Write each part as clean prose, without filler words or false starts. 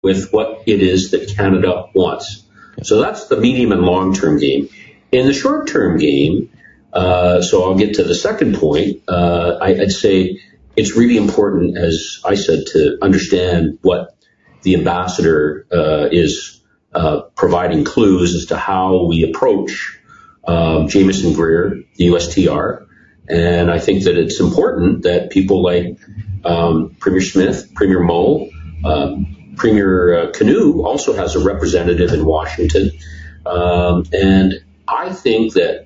with what it is that Canada wants. So that's the medium and long-term game. In the short-term game, so I'll get to the second point, I'd say it's really important, as I said, to understand what the ambassador is providing clues as to how we approach Jamieson Greer, the USTR. And I think that it's important that people like Premier Smith, Premier Moe, Premier Canoe also has a representative in Washington. And I think that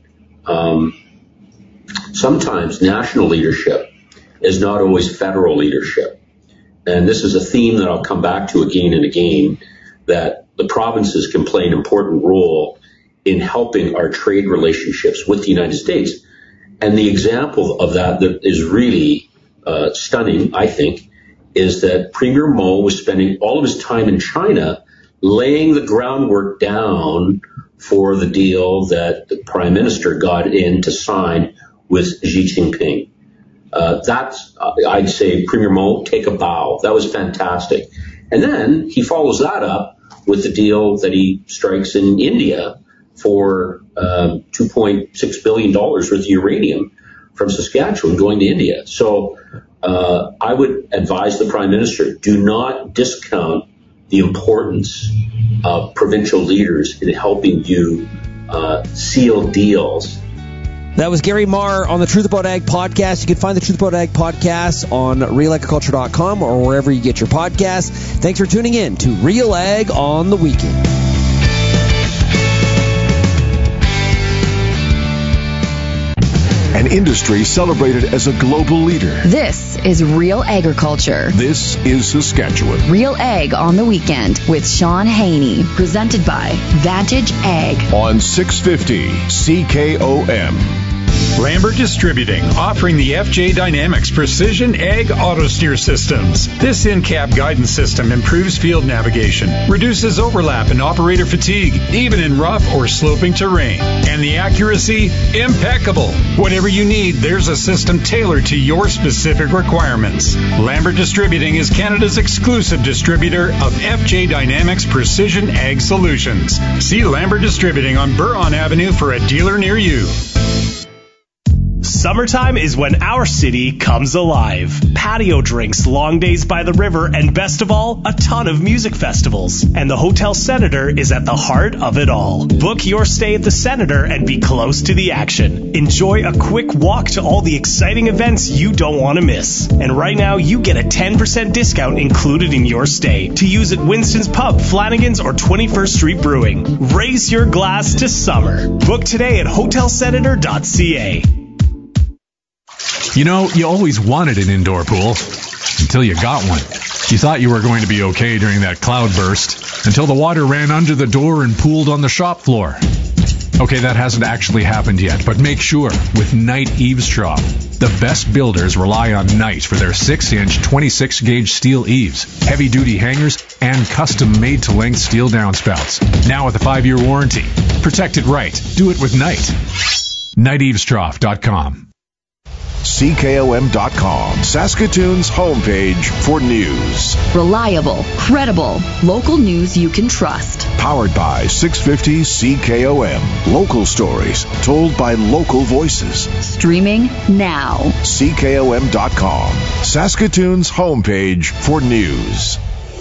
sometimes national leadership is not always federal leadership. And this is a theme that I'll come back to again and again, that the provinces can play an important role in helping our trade relationships with the United States. And the example of that is really stunning, I think, is that Premier Moe was spending all of his time in China laying the groundwork down for the deal that the Prime Minister got in to sign with Xi Jinping. That's, I'd say, Premier Moe, take a bow. That was fantastic. And then he follows that up with the deal that he strikes in India for $2.6 billion worth of uranium from Saskatchewan going to India. So I would advise the Prime Minister, do not discount the importance of provincial leaders in helping you seal deals. That was Gary Marr on the Truth About Ag podcast. You can find the Truth About Ag podcast on realagriculture.com or wherever you get your podcasts. Thanks for tuning in to Real Ag on the Weekend. An industry celebrated as a global leader. This is Real Agriculture. This is Saskatchewan. Real Ag on the Weekend with Sean Haney. Presented by Vantage Ag. On 650 CKOM. Lambert Distributing, offering the FJ Dynamics Precision Ag Auto Steer Systems. This in-cab guidance system improves field navigation, reduces overlap and operator fatigue, even in rough or sloping terrain. And the accuracy, impeccable. Whatever you need, there's a system tailored to your specific requirements. Lambert Distributing is Canada's exclusive distributor of FJ Dynamics Precision Ag Solutions. See Lambert Distributing on Buron Avenue for a dealer near you. Summertime is when our city comes alive. Patio drinks, long days by the river, and best of all, a ton of music festivals. And the Hotel Senator is at the heart of it all. Book your stay at the Senator and be close to the action. Enjoy a quick walk to all the exciting events you don't want to miss. And right now, you get a 10% discount included in your stay to use at Winston's Pub, Flanagan's, or 21st Street Brewing. Raise your glass to summer. Book today at hotelsenator.ca. You know, you always wanted an indoor pool until you got one. You thought you were going to be okay during that cloud burst until the water ran under the door and pooled on the shop floor. Okay, that hasn't actually happened yet, but make sure with Knight Eavesdrop. The best builders rely on Knight for their 6-inch, 26-gauge steel eaves, heavy-duty hangers, and custom-made-to-length steel downspouts. Now with a 5-year warranty. Protect it right. Do it with Knight. KnightEavesdrop.com. CKOM.com, Saskatoon's homepage for news. Reliable, credible, local news you can trust. Powered by 650 CKOM. Local stories told by local voices. Streaming now. CKOM.com, Saskatoon's homepage for news.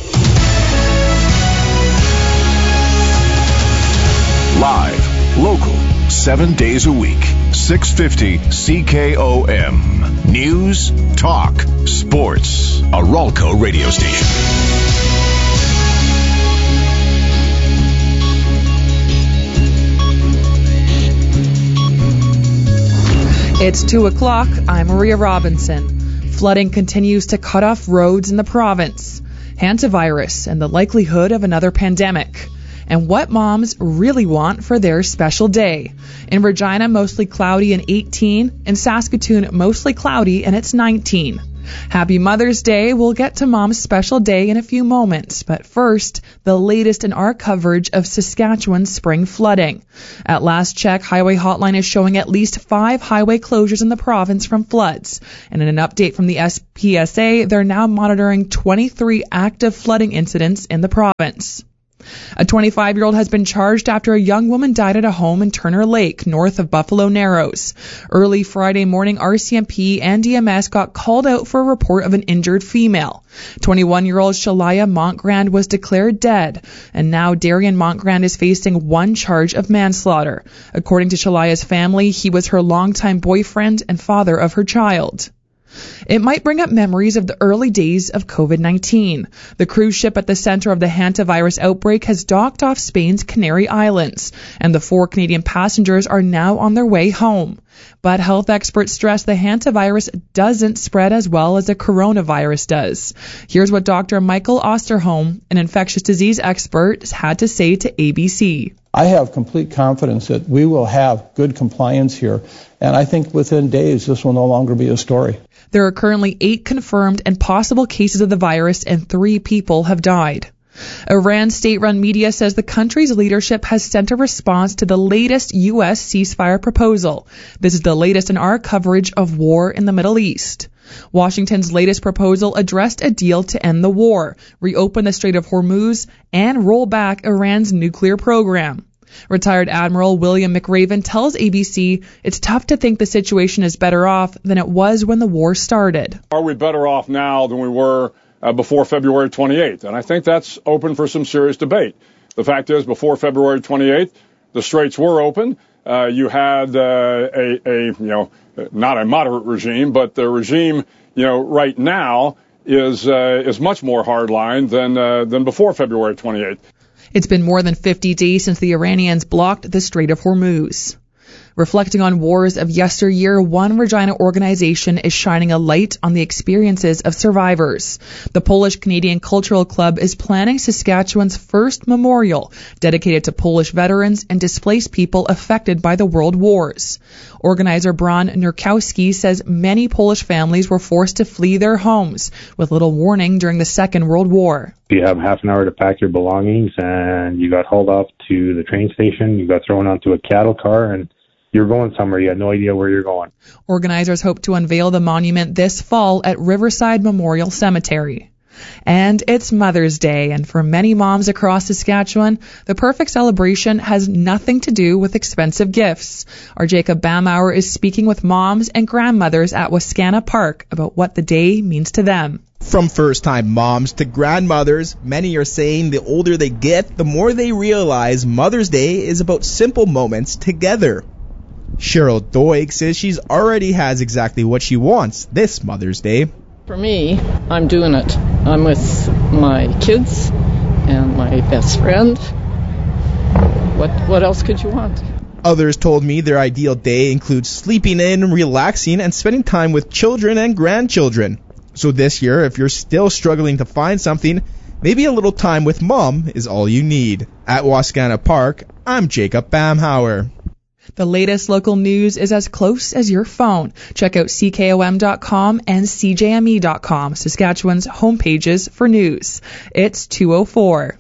Live, local, 7 days a week. 650 CKOM. News, talk, sports. A Ralco radio station. It's 2 o'clock. I'm Maria Robinson. Flooding continues to cut off roads in the province. Hantavirus and the likelihood of another pandemic. And what moms really want for their special day. In Regina, mostly cloudy and 18. In Saskatoon, mostly cloudy and it's 19. Happy Mother's Day. We'll get to Mom's special day in a few moments, but first, the latest in our coverage of Saskatchewan's spring flooding. At last check, Highway Hotline is showing at least 5 highway closures in the province from floods. And in an update from the SPSA, they're now monitoring 23 active flooding incidents in the province. A 25-year-old has been charged after a young woman died at a home in Turner Lake, north of Buffalo Narrows. Early Friday morning, RCMP and DMS got called out for a report of an injured female. 21-year-old Shalaya Montgrand was declared dead, and now Darian Montgrand is facing 1 charge of manslaughter. According to Shalaya's family, he was her longtime boyfriend and father of her child. It might bring up memories of the early days of COVID-19. The cruise ship at the center of the hantavirus outbreak has docked off Spain's Canary Islands, and the 4 Canadian passengers are now on their way home. But health experts stress the hantavirus doesn't spread as well as the coronavirus does. Here's what Dr. Michael Osterholm, an infectious disease expert, had to say to ABC. I have complete confidence that we will have good compliance here, and I think within days this will no longer be a story. There are currently 8 confirmed and possible cases of the virus, and 3 people have died. Iran's state-run media says the country's leadership has sent a response to the latest U.S. ceasefire proposal. This is the latest in our coverage of war in the Middle East. Washington's latest proposal addressed a deal to end the war, reopen the Strait of Hormuz, and roll back Iran's nuclear program. Retired Admiral William McRaven tells ABC it's tough to think the situation is better off than it was when the war started. Are we better off now than we were before February 28th? And I think that's open for some serious debate. The fact is, before February 28th, the straits were open. You had not a moderate regime, but the regime, right now is much more hardline than before February 28th. It's been more than 50 days since the Iranians blocked the Strait of Hormuz. Reflecting on wars of yesteryear, One Regina organization is shining a light on the experiences of survivors. The Polish-Canadian Cultural Club is planning Saskatchewan's first memorial dedicated to Polish veterans and displaced people affected by the world wars. Organizer Bron Nurkowski says many Polish families were forced to flee their homes with little warning during the Second World War. You have half an hour to pack your belongings, and you got hauled off to the train station. You got thrown onto a cattle car, and you're going somewhere. You had no idea where you're going. Organizers hope to unveil the monument this fall at Riverside Memorial Cemetery. And it's Mother's Day, and for many moms across Saskatchewan, the perfect celebration has nothing to do with expensive gifts. Our Jacob Bamauer is speaking with moms and grandmothers at Wascana Park about what the day means to them. From first-time moms to grandmothers, many are saying the older they get, the more they realize Mother's Day is about simple moments together. Cheryl Doig says she's already has exactly what she wants this Mother's Day. For me, I'm doing it. I'm with my kids and my best friend. What else could you want? Others told me their ideal day includes sleeping in, relaxing, and spending time with children and grandchildren. So this year, if you're still struggling to find something, maybe a little time with Mom is all you need. At Wascana Park, I'm Jacob Bamhauer. The latest local news is as close as your phone. Check out CKOM.com and CJME.com, Saskatchewan's homepages for news. It's 2:04.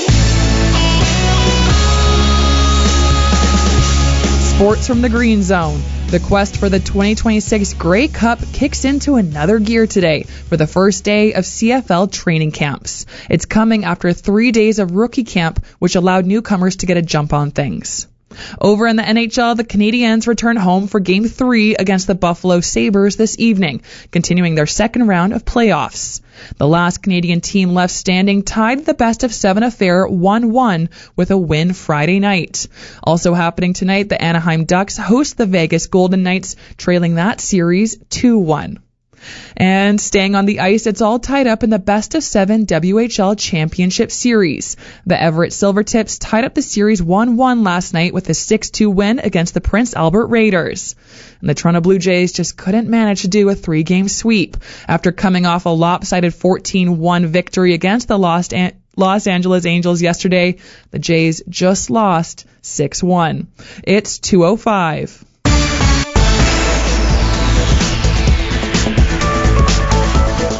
Sports from the Green Zone. The quest for the 2026 Grey Cup kicks into another gear today for the first day of CFL training camps. It's coming after 3 days of rookie camp, which allowed newcomers to get a jump on things. Over in the NHL, the Canadiens return home for Game 3 against the Buffalo Sabres this evening, continuing their second round of playoffs. The last Canadian team left standing tied the best-of-7 affair 1-1 with a win Friday night. Also happening tonight, the Anaheim Ducks host the Vegas Golden Knights, trailing that series 2-1. And staying on the ice, it's all tied up in the best-of-7 WHL Championship Series. The Everett Silvertips tied up the series 1-1 last night with a 6-2 win against the Prince Albert Raiders. And the Toronto Blue Jays just couldn't manage to do a 3-game sweep. After coming off a lopsided 14-1 victory against the Los Angeles Angels yesterday, the Jays just lost 6-1. It's 2:05.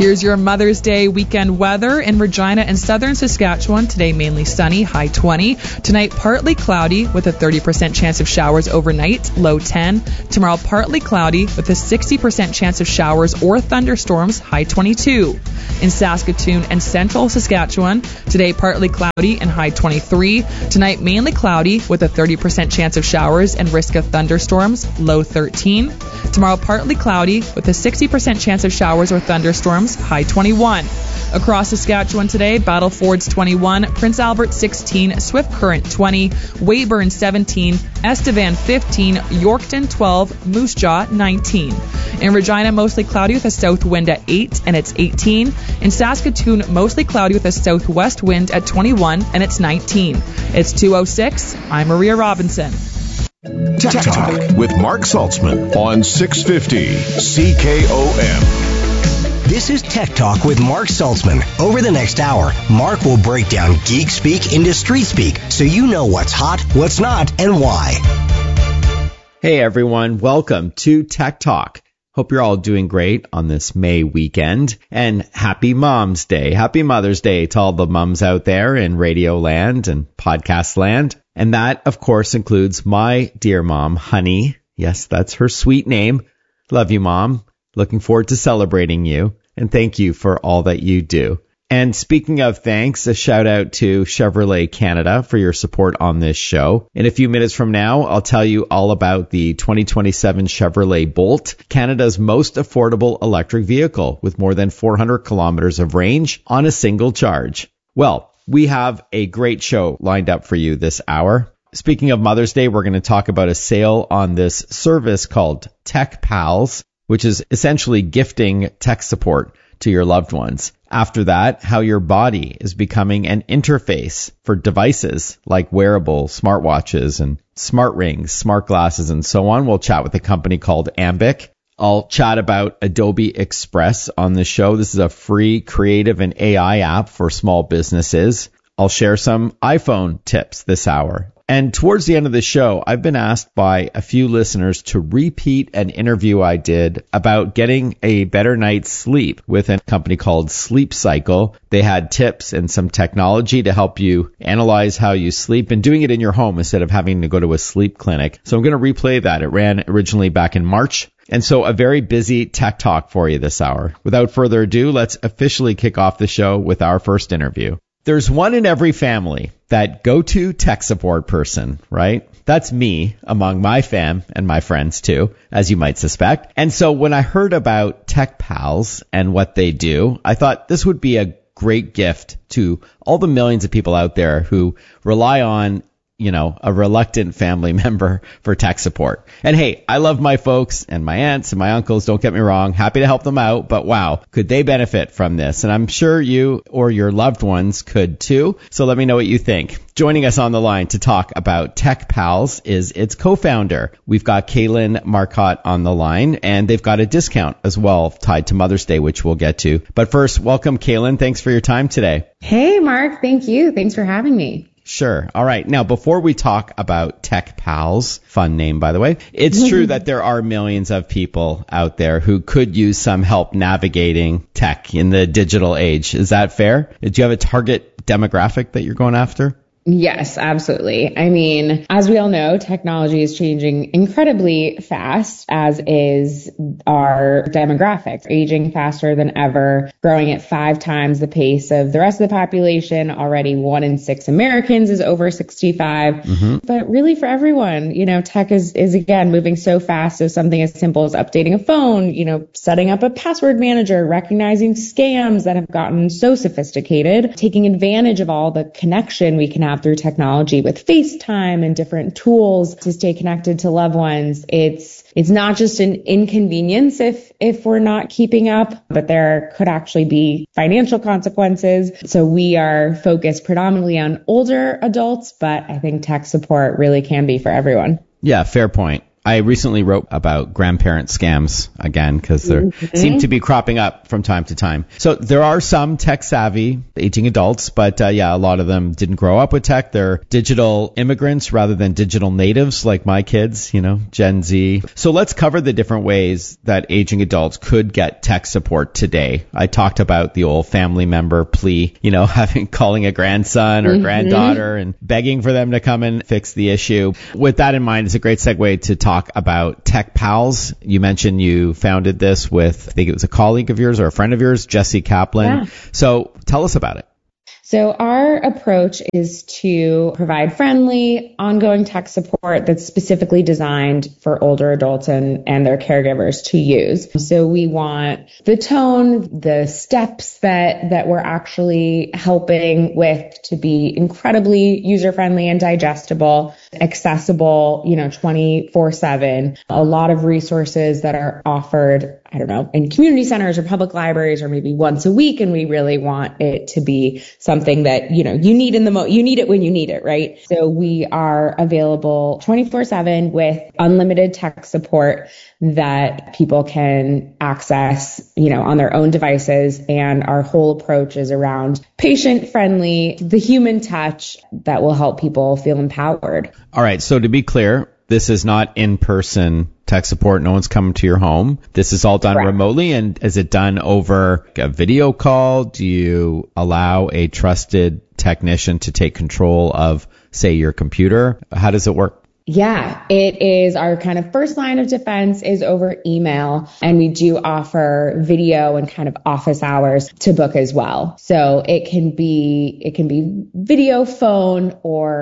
Here's your Mother's Day weekend weather in Regina and southern Saskatchewan. Today mainly sunny, high 20. Tonight partly cloudy with a 30% chance of showers overnight, low 10. Tomorrow partly cloudy with a 60% chance of showers or thunderstorms, high 22. In Saskatoon and central Saskatchewan, today partly cloudy and high 23. Tonight mainly cloudy with a 30% chance of showers and risk of thunderstorms, low 13. Tomorrow partly cloudy with a 60% chance of showers or thunderstorms, high 21. Across Saskatchewan today, Battleford's 21, Prince Albert 16, Swift Current 20, Weyburn 17, Estevan 15, Yorkton 12, Moose Jaw 19. In Regina, mostly cloudy with a south wind at 8 and it's 18. In Saskatoon, mostly cloudy with a southwest wind at 21 and it's 19. It's 2:06. I'm Maria Robinson. Tech Talk with Mark Saltzman on 650 CKOM. This is Tech Talk with Mark Saltzman. Over the next hour, Mark will break down geek speak into street speak so you know what's hot, what's not, and why. Hey everyone, welcome to Tech Talk. Hope you're all doing great on this May weekend, and happy Mom's Day. Happy Mother's Day to all the moms out there in radio land and podcast land. And that, of course, includes my dear mom, Honey. Yes, that's her sweet name. Love you, Mom. Looking forward to celebrating you. And thank you for all that you do. And speaking of thanks, a shout out to Chevrolet Canada for your support on this show. In a few minutes from now, I'll tell you all about the 2027 Chevrolet Bolt, Canada's most affordable electric vehicle with more than 400 kilometers of range on a single charge. Well, we have a great show lined up for you this hour. Speaking of Mother's Day, we're going to talk about a sale on this service called Tech Pals, which is essentially gifting tech support to your loved ones. After that, how your body is becoming an interface for devices like wearable smartwatches and smart rings, smart glasses, and so on. We'll chat with a company called Ambic. I'll chat about Adobe Express on the show. This is a free creative and AI app for small businesses. I'll share some iPhone tips this hour. And towards the end of the show, I've been asked by a few listeners to repeat an interview I did about getting a better night's sleep with a company called Sleep Cycle. They had tips and some technology to help you analyze how you sleep and doing it in your home instead of having to go to a sleep clinic. So I'm going to replay that. It ran originally back in March. And so a very busy tech talk for you this hour. Without further ado, let's officially kick off the show with our first interview. There's one in every family, that go-to tech support person, right? That's me among my fam and my friends too, as you might suspect. And so when I heard about Tech Pals and what they do, I thought this would be a great gift to all the millions of people out there who rely on a reluctant family member for tech support. And hey, I love my folks and my aunts and my uncles, don't get me wrong, happy to help them out, but wow, could they benefit from this? And I'm sure you or your loved ones could too. So let me know what you think. Joining us on the line to talk about Tech Pals is its co-founder. We've got Kaylin Marcotte on the line, and they've got a discount as well tied to Mother's Day, which we'll get to. But first, welcome, Kaylin. Thanks for your time today. Hey, Mark. Thank you. Thanks for having me. Sure. All right. Now, before we talk about Tech Pals, fun name, by the way, it's true that there are millions of people out there who could use some help navigating tech in the digital age. Is that fair? Do you have a target demographic that you're going after? Yes, absolutely. I mean, as we all know, technology is changing incredibly fast, as is our demographics, aging faster than ever, growing at 5 times the pace of the rest of the population. Already 1 in 6 Americans is over 65. Mm-hmm. But really for everyone, tech is again moving so fast. So something as simple as updating a phone, setting up a password manager, recognizing scams that have gotten so sophisticated, taking advantage of all the connection we can have through technology with FaceTime and different tools to stay connected to loved ones. It's not just an inconvenience if we're not keeping up, but there could actually be financial consequences. So we are focused predominantly on older adults, but I think tech support really can be for everyone. Yeah, fair point. I recently wrote about grandparent scams again because they seem to be cropping up from time to time. So there are some tech-savvy aging adults, but a lot of them didn't grow up with tech. They're digital immigrants rather than digital natives like my kids, Gen Z. So let's cover the different ways that aging adults could get tech support today. I talked about the old family member plea, calling a grandson or granddaughter and begging for them to come and fix the issue. With that in mind, it's a great segue to talk about Tech Pals. You mentioned you founded this with, I think it was a colleague of yours or a friend of yours, Jesse Kaplan. Yeah. So tell us about it. So our approach is to provide friendly, ongoing tech support that's specifically designed for older adults and their caregivers to use. So we want the tone, the steps that we're actually helping with to be incredibly user-friendly and digestible, accessible, 24/7. A lot of resources that are offered, in community centers or public libraries or maybe once a week. And we really want it to be something that, you need you need it when you need it, right? So we are available 24/7 with unlimited tech support that people can access, on their own devices. And our whole approach is around patient friendly, the human touch that will help people feel empowered. All right. So to be clear, this is not in-person tech support. No one's coming to your home. This is all done remotely. And is it done over a video call? Do you allow a trusted technician to take control of, say, your computer? How does it work? Yeah, it is our kind of first line of defense is over email, and we do offer video and kind of office hours to book as well. So it can be video, phone,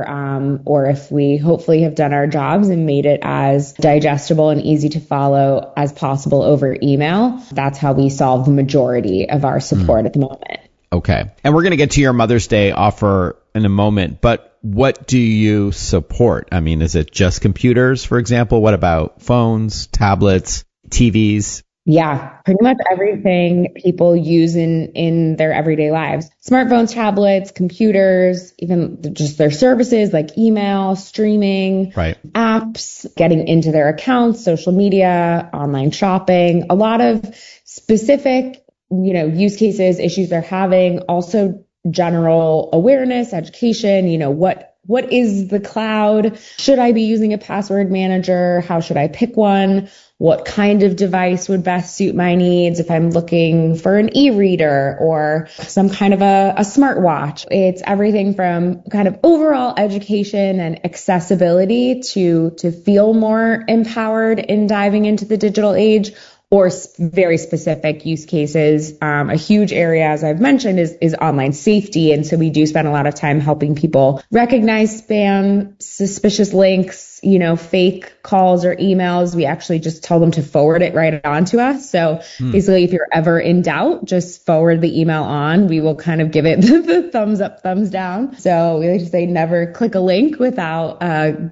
or if we hopefully have done our jobs and made it as digestible and easy to follow as possible over email. That's how we solve the majority of our support at the moment. Okay. And we're going to get to your Mother's Day offer in a moment, but what do you support? I mean, is it just computers, for example? What about phones, tablets, TVs? Yeah, pretty much everything people use in their everyday lives. Smartphones, tablets, computers, even just their services like email, streaming, apps, getting into their accounts, social media, online shopping, a lot of specific, use cases, issues they're having, also general awareness, education, what is the cloud? Should I be using a password manager? How should I pick one? What kind of device would best suit my needs if I'm looking for an e-reader or some kind of a smartwatch? It's everything from kind of overall education and accessibility to feel more empowered in diving into the digital age, or very specific use cases. A huge area, as I've mentioned, is online safety. And so we do spend a lot of time helping people recognize spam, suspicious links, fake calls or emails. We actually just tell them to forward it right on to us. So basically, if you're ever in doubt, just forward the email on. We will kind of give it the thumbs up, thumbs down. So we like to say never click a link without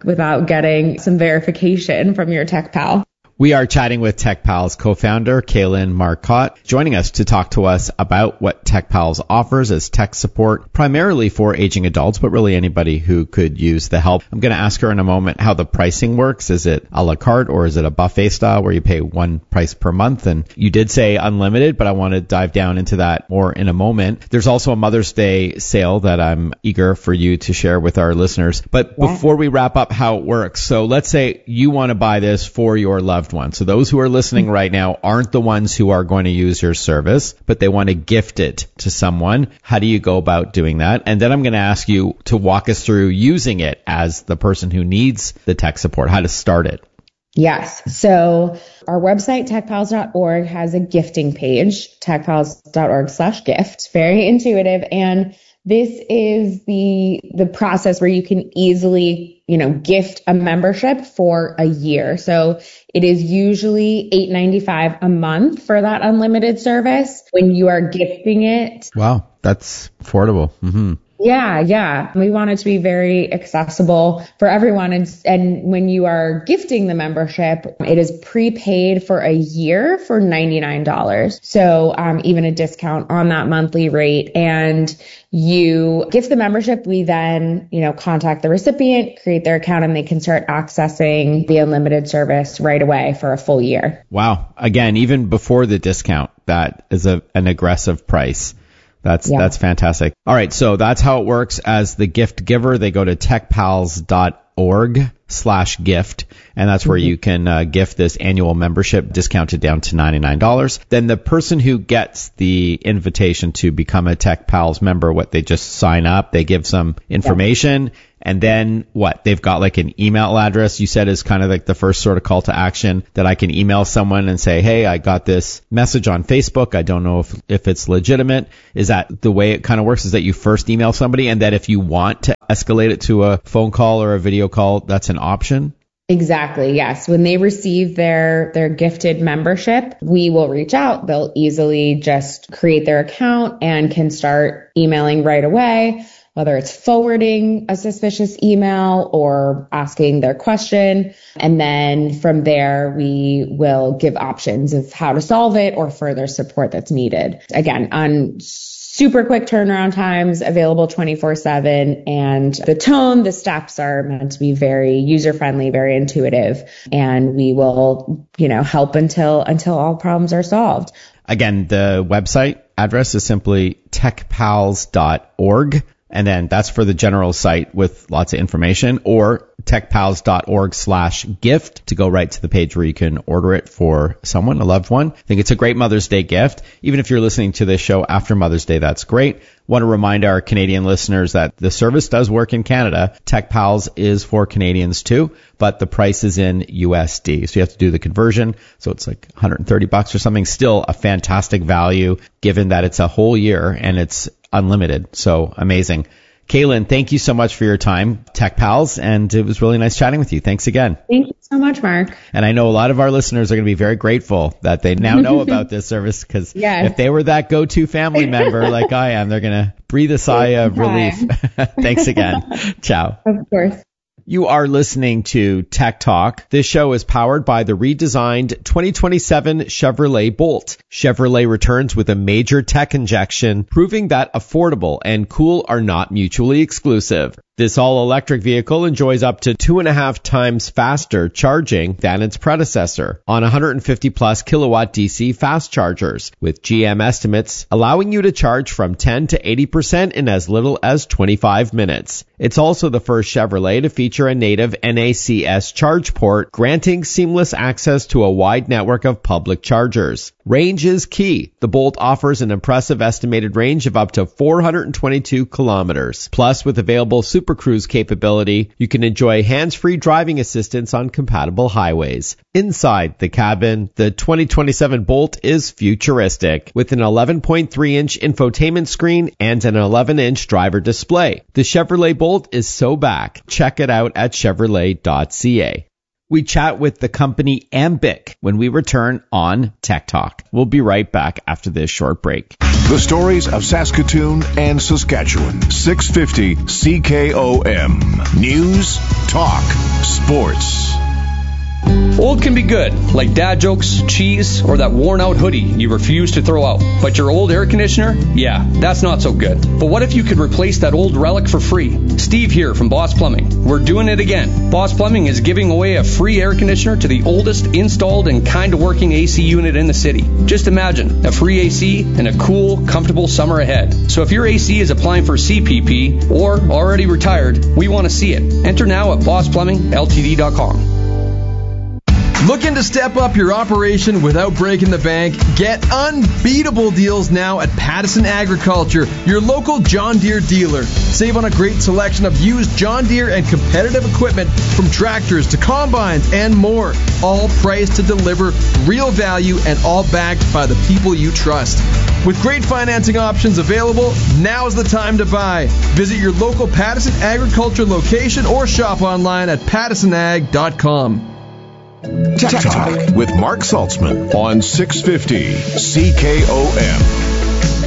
getting some verification from your tech pal. We are chatting with Tech Pals co-founder Kaylin Marcotte, joining us to talk to us about what Tech Pals offers as tech support, primarily for aging adults, but really anybody who could use the help. I'm going to ask her in a moment how the pricing works. Is it a la carte or is it a buffet style where you pay one price per month? And you did say unlimited, but I want to dive down into that more in a moment. There's also a Mother's Day sale that I'm eager for you to share with our listeners. But before we wrap up how it works, so let's say you want to buy this for your loved one. So those who are listening right now aren't the ones who are going to use your service, but they want to gift it to someone. How do you go about doing that? And then I'm going to ask you to walk us through using it as the person who needs the tech support, how to start it. Yes. So our website, techpals.org, has a gifting page, techpals.org/gift. Very intuitive. And this is the process where you can easily, gift a membership for a year. So it is usually $8.95 a month for that unlimited service when you are gifting it. Wow, that's affordable. Mm-hmm. Yeah. We want it to be very accessible for everyone. And when you are gifting the membership, it is prepaid for a year for $99. So even a discount on that monthly rate. And you gift the membership. We then, contact the recipient, create their account, and they can start accessing the unlimited service right away for a full year. Wow. Again, even before the discount, that is an aggressive price. That's fantastic. All right. So that's how it works as the gift giver. They go to techpals.org/gift, and that's where you can gift this annual membership discounted down to $99. Then the person who gets the invitation to become a Tech Pals member, they just sign up, they give some information, and then they've got like an email address, you said, is kind of like the first sort of call to action, that I can email someone and say, hey, I got this message on Facebook. I don't know if it's legitimate. Is that the way it kind of works, is that you first email somebody, and that if you want to escalate it to a phone call or a video call, that's an option? Exactly. Yes. When they receive their gifted membership, we will reach out. They'll easily just create their account and can start emailing right away, whether it's forwarding a suspicious email or asking their question. And then from there, we will give options of how to solve it or further support that's needed. Again, on super quick turnaround times, available 24/7, and the steps are meant to be very user-friendly, very intuitive, and we will, help until all problems are solved. Again, the website address is simply techpals.org. And then that's for the general site with lots of information, or techpals.org/gift to go right to the page where you can order it for someone, a loved one. I think it's a great Mother's Day gift. Even if you're listening to this show after Mother's Day, that's great. Want to remind our Canadian listeners that the service does work in Canada. Tech Pals is for Canadians too, but the price is in USD. So you have to do the conversion. So it's like $130 or something. Still a fantastic value given that it's a whole year and it's unlimited. So amazing. Kaylin, thank you so much for your time, Tech Pals, and it was really nice chatting with you. Thanks again. Thank you so much, Mark. And I know a lot of our listeners are going to be very grateful that they now know about this service, because if they were that go-to family member like I am, they're going to breathe a sigh of relief. Thanks again. Ciao. Of course. You are listening to Tech Talk. This show is powered by the redesigned 2027 Chevrolet Bolt. Chevrolet returns with a major tech injection, proving that affordable and cool are not mutually exclusive. This all-electric vehicle enjoys up to 2.5 times faster charging than its predecessor on 150-plus kilowatt DC fast chargers, with GM estimates allowing you to charge from 10 to 80% in as little as 25 minutes. It's also the first Chevrolet to feature a native NACS charge port, granting seamless access to a wide network of public chargers. Range is key. The Bolt offers an impressive estimated range of up to 422 kilometers. Plus, with available Super Cruise capability, you can enjoy hands-free driving assistance on compatible highways. Inside the cabin, the 2027 Bolt is futuristic, with an 11.3-inch infotainment screen and an 11-inch driver display. The Chevrolet Bolt is so back. Check it out at Chevrolet.ca. We chat with the company Ambic when we return on Tech Talk. We'll be right back after this short break. The stories of Saskatoon and Saskatchewan. 650 CKOM. News, talk, sports. Old can be good, like dad jokes, cheese, or that worn-out hoodie you refuse to throw out. But your old air conditioner? Yeah, that's not so good. But what if you could replace that old relic for free? Steve here from Boss Plumbing. We're doing it again. Boss Plumbing is giving away a free air conditioner to the oldest installed and kind-of-working AC unit in the city. Just imagine, a free AC and a cool, comfortable summer ahead. So if your AC is applying for CPP or already retired, we want to see it. Enter now at BossPlumbingLTD.com. Looking to step up your operation without breaking the bank? Get unbeatable deals now at Pattison Agriculture, your local John Deere dealer. Save on a great selection of used John Deere and competitive equipment, from tractors to combines and more. All priced to deliver real value and all backed by the people you trust. With great financing options available, now's the time to buy. Visit your local Pattison Agriculture location or shop online at pattisonag.com. Tech Talk with Mark Saltzman on 650 CKOM.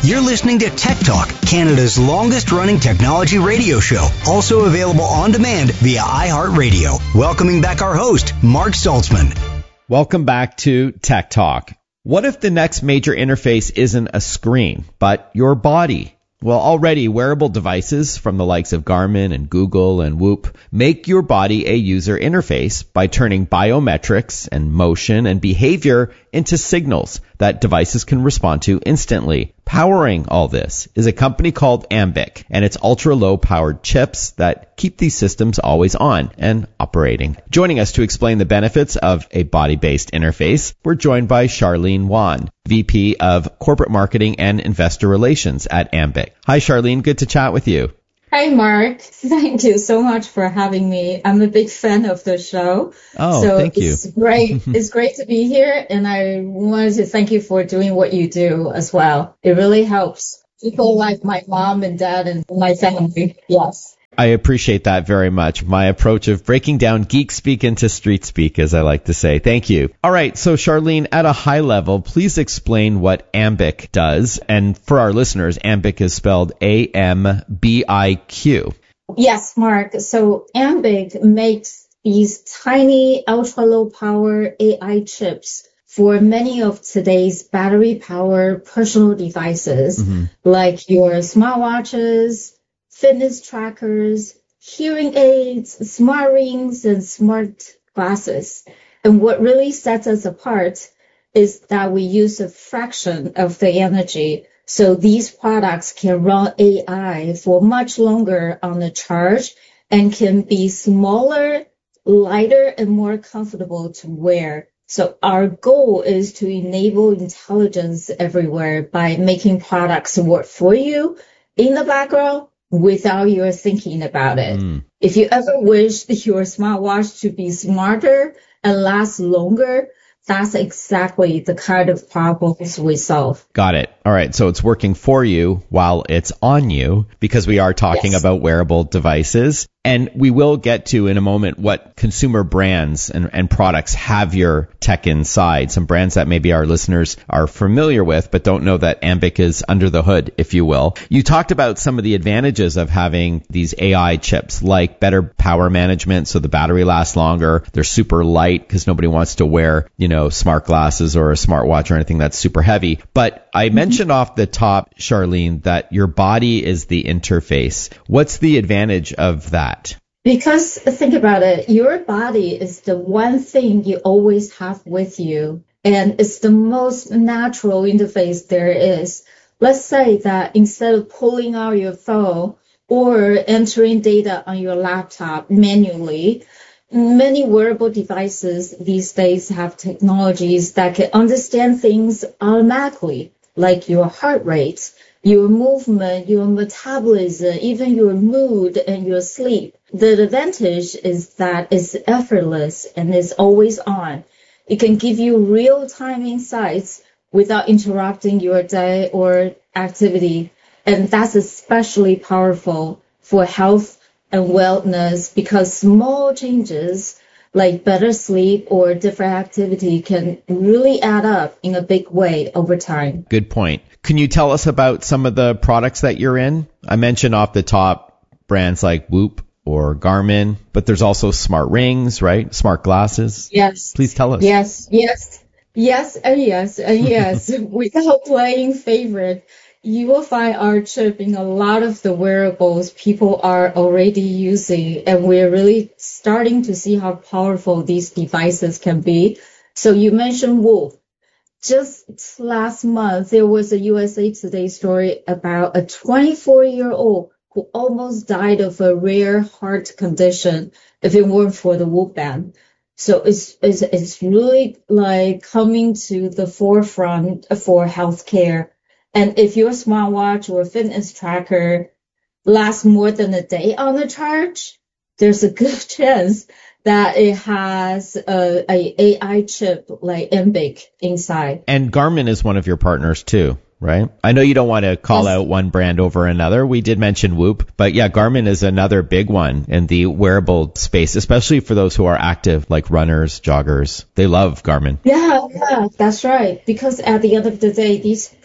You're listening to Tech Talk, Canada's longest-running technology radio show. Also available on demand via iHeartRadio. Welcoming back our host, Mark Saltzman. Welcome back to Tech Talk. What if the next major interface isn't a screen, but your body? Well, already wearable devices from the likes of Garmin and Google and Whoop make your body a user interface by turning biometrics and motion and behavior into signals that devices can respond to instantly. Powering all this is a company called Ambiq and its ultra-low powered chips that keep these systems always on and operating. Joining us to explain the benefits of a body-based interface, we're joined by Charlene Wan, VP of Corporate Marketing and Investor Relations at Ambiq. Hi, Charlene. Good to chat with you. Hi, Mark. Thank you so much for having me. I'm a big fan of the show. Oh, so thank you. It's great. It's great to be here. And I wanted to thank you for doing what you do as well. It really helps people like my mom and dad and my family. Yes. I appreciate that very much. My approach of breaking down geek speak into street speak, as I like to say. Thank you. All right. So Charlene, at a high level, please explain what Ambiq does. And for our listeners, Ambiq is spelled A-M-B-I-Q. Yes, Mark. So Ambiq makes these tiny ultra-low power AI chips for many of today's battery-powered personal devices, like your smartwatches, fitness trackers, hearing aids, smart rings, and smart glasses. And what really sets us apart is that we use a fraction of the energy. So these products can run AI for much longer on the charge and can be smaller, lighter, and more comfortable to wear. So our goal is to enable intelligence everywhere by making products work for you in the background without your thinking about it. If you ever wished your smartwatch to be smarter and last longer, that's exactly the kind of problems we solve. Got it. All right. So it's working for you while it's on you, because we are talking about wearable devices. And we will get to in a moment what consumer brands and products have your tech inside. Some brands that maybe our listeners are familiar with, but don't know that Ambiq is under the hood, if you will. You talked about some of the advantages of having these AI chips, like better power management, so the battery lasts longer. They're super light because nobody wants to wear, smart glasses or a smartwatch or anything that's super heavy. But I mentioned off the top, Charlene, that your body is the interface. What's the advantage of that? Because think about it, your body is the one thing you always have with you, and it's the most natural interface there is. Let's say that instead of pulling out your phone or entering data on your laptop manually, many wearable devices these days have technologies that can understand things automatically, like your heart rate, your movement, your metabolism, even your mood and your sleep. The advantage is that it's effortless and it's always on. It can give you real-time insights without interrupting your day or activity. And that's especially powerful for health and wellness, because small changes like better sleep or different activity can really add up in a big way over time. Good point. Can you tell us about some of the products that you're in? I mentioned off the top brands like Whoop or Garmin, but there's also smart rings, right? Smart glasses. Yes. Please tell us. Yes. Without playing favorite, you will find our chip in a lot of the wearables people are already using, and we're really starting to see how powerful these devices can be. So you mentioned Whoop. Just last month, there was a USA Today story about a 24-year-old who almost died of a rare heart condition if it weren't for the Whoop band. So it's really like coming to the forefront for healthcare. And if your smartwatch or fitness tracker lasts more than a day on the charge, there's a good chance that it has a AI chip like Ambiq inside. And Garmin is one of your partners too, right? I know you don't want to call out one brand over another. We did mention Whoop, but yeah, Garmin is another big one in the wearable space, especially for those who are active, like runners, joggers. They love Garmin. Yeah, that's right. Because at the end of the day, these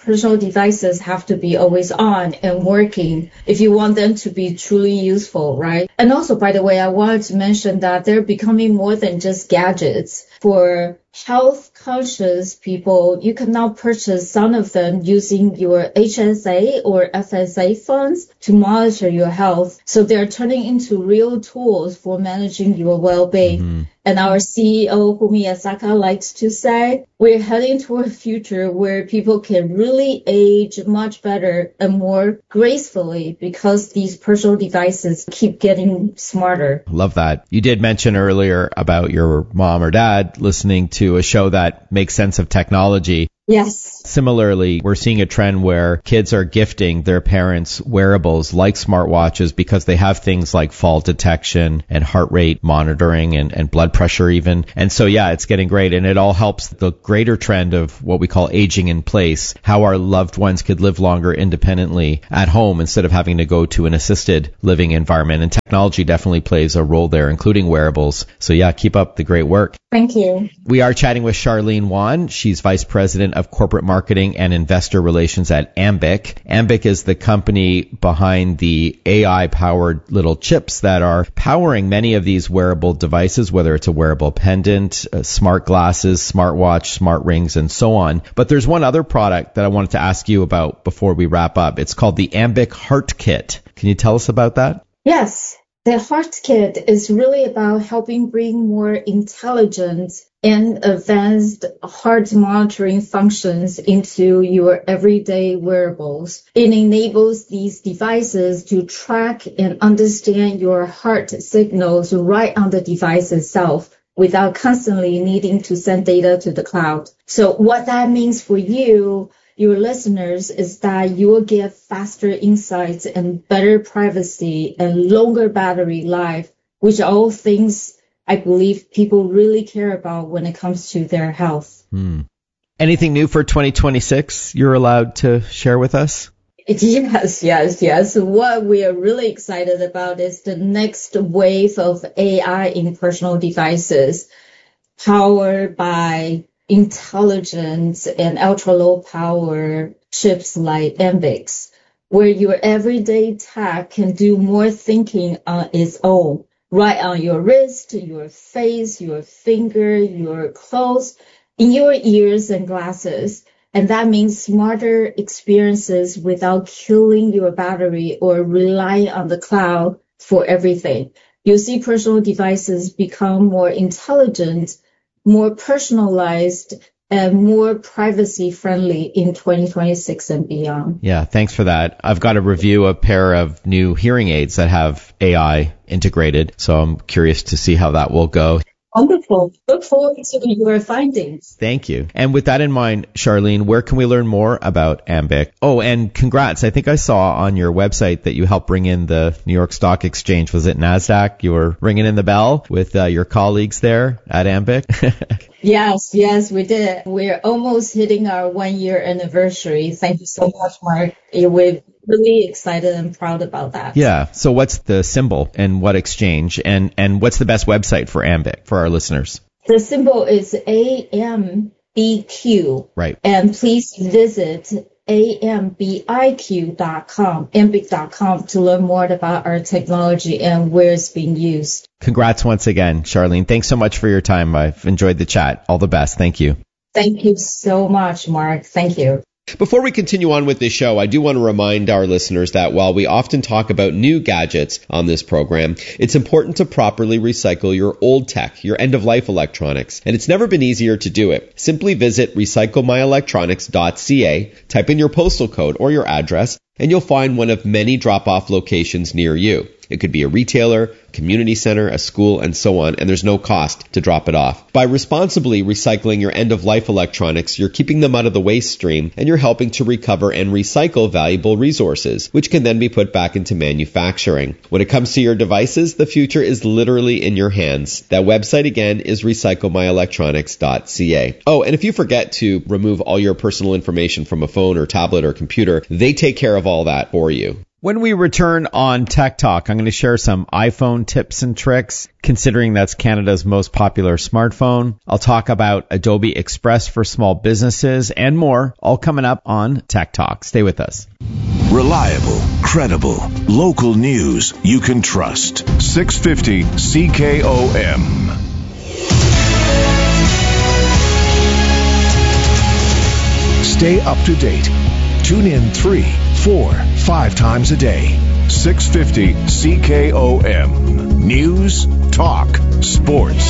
personal devices have to be always on and working if you want them to be truly useful, right? And also, by the way, I wanted to mention that they're becoming more than just gadgets. For health conscious people, you can now purchase some of them using your HSA or FSA funds to monitor your health. So they're turning into real tools for managing your well-being. Mm-hmm. And our CEO, Fumi Asaka, likes to say, we're heading to a future where people can really age much better and more gracefully because these personal devices keep getting smarter. Love that. You did mention earlier about your mom or dad listening to a show that makes sense of technology. Yes. Similarly, we're seeing a trend where kids are gifting their parents wearables like smartwatches because they have things like fall detection and heart rate monitoring and blood pressure even. And so, yeah, it's getting great. And it all helps the greater trend of what we call aging in place, how our loved ones could live longer independently at home instead of having to go to an assisted living environment. And technology definitely plays a role there, including wearables. So, yeah, keep up the great work. Thank you. We are chatting with Charlene Wan. She's Vice President of Corporate Marketing and Investor Relations at Ambiq. Ambiq is the company behind the AI-powered little chips that are powering many of these wearable devices, whether it's a wearable pendant, smart glasses, smartwatch, smart rings, and so on. But there's one other product that I wanted to ask you about before we wrap up. It's called the Ambiq Heart Kit. Can you tell us about that? Yes. The Heart Kit is really about helping bring more intelligence and advanced heart monitoring functions into your everyday wearables. It enables these devices to track and understand your heart signals right on the device itself without constantly needing to send data to the cloud. So what that means for you, your listeners, is that you will get faster insights and better privacy and longer battery life, which are all things I believe people really care about when it comes to their health. Anything new for 2026 you're allowed to share with us? Yes. What we are really excited about is the next wave of AI in personal devices powered by intelligence and ultra-low power chips like Ambiq, where your everyday tech can do more thinking on its own, right on your wrist, your face, your finger, your clothes, in your ears and glasses. And that means smarter experiences without killing your battery or relying on the cloud for everything. You'll see personal devices become more intelligent, more personalized, and more privacy-friendly in 2026 and beyond. Yeah, thanks for that. I've got to review a pair of new hearing aids that have AI integrated, so I'm curious to see how that will go. Wonderful. Look forward to your findings. Thank you. And with that in mind, Charlene, where can we learn more about Ambiq? Oh, and congrats. I think I saw on your website that you helped bring in the New York Stock Exchange. Was it NASDAQ? You were ringing in the bell with your colleagues there at Ambiq? Yes, we did. We're almost hitting our 1-year anniversary. Thank you so much, Mark. We're really excited and proud about that. Yeah. So what's the symbol and what exchange and what's the best website for Ambiq for our listeners? The symbol is AMBQ. Right. And please visit ambiq.com to learn more about our technology and where it's being used. Congrats once again, Charlene. Thanks so much for your time. I've enjoyed the chat. All the best. Thank you. Thank you so much, Mark. Thank you. Before we continue on with this show, I do want to remind our listeners that while we often talk about new gadgets on this program, it's important to properly recycle your old tech, your end-of-life electronics, and it's never been easier to do it. Simply visit recyclemyelectronics.ca, type in your postal code or your address, and you'll find one of many drop-off locations near you. It could be a retailer, community center, a school, and so on, and there's no cost to drop it off. By responsibly recycling your end-of-life electronics, you're keeping them out of the waste stream, and you're helping to recover and recycle valuable resources, which can then be put back into manufacturing. When it comes to your devices, the future is literally in your hands. That website again is recyclemyelectronics.ca. Oh, and if you forget to remove all your personal information from a phone or tablet or computer, they take care of all that for you. When we return on Tech Talk, I'm going to share some iPhone tips and tricks, considering that's Canada's most popular smartphone. I'll talk about Adobe Express for small businesses and more, all coming up on Tech Talk. Stay with us. Reliable, credible, local news you can trust. 650 CKOM. Stay up to date. Tune in 3, 4, 5 times a day. 650 CKOM. News, talk, sports.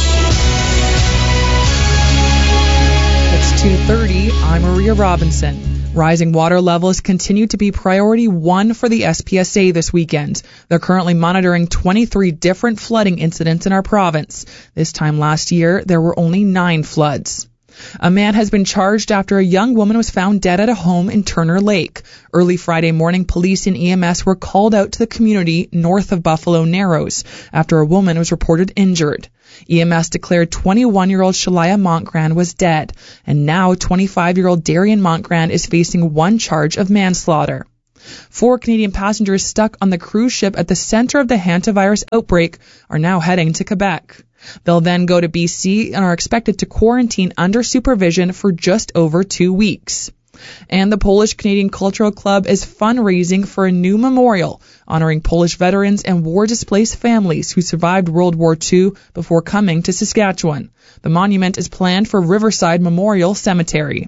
It's 2:30. I'm Maria Robinson. Rising water levels continue to be priority 1 for the SPSA this weekend. They're currently monitoring 23 different flooding incidents in our province. This time last year, there were only 9 floods. A man has been charged after a young woman was found dead at a home in Turner Lake. Early Friday morning, police and EMS were called out to the community north of Buffalo Narrows after a woman was reported injured. EMS declared 21-year-old Shalaya Montgrand was dead, and now 25-year-old Darian Montgrand is facing 1 charge of manslaughter. 4 Canadian passengers stuck on the cruise ship at the center of the hantavirus outbreak are now heading to Quebec. They'll then go to BC and are expected to quarantine under supervision for just over 2 weeks. And the Polish Canadian Cultural Club is fundraising for a new memorial honoring Polish veterans and war-displaced families who survived World War II before coming to Saskatchewan. The monument is planned for Riverside Memorial Cemetery.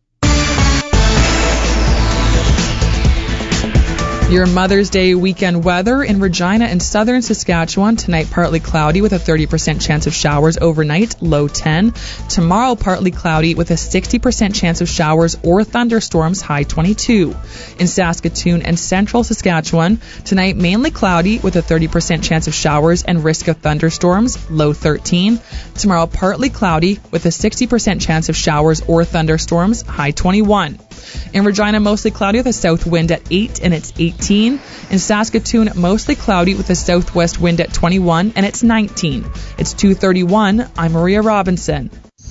Your Mother's Day weekend weather in Regina and southern Saskatchewan. Tonight, partly cloudy with a 30% chance of showers overnight, low 10. Tomorrow, partly cloudy with a 60% chance of showers or thunderstorms, high 22. In Saskatoon and central Saskatchewan, tonight, mainly cloudy with a 30% chance of showers and risk of thunderstorms, low 13. Tomorrow, partly cloudy with a 60% chance of showers or thunderstorms, high 21. In Regina, mostly cloudy with a south wind at 8 and it's 18. In Saskatoon, mostly cloudy with a southwest wind at 21 and it's 19. It's 2:31. I'm Maria Robinson.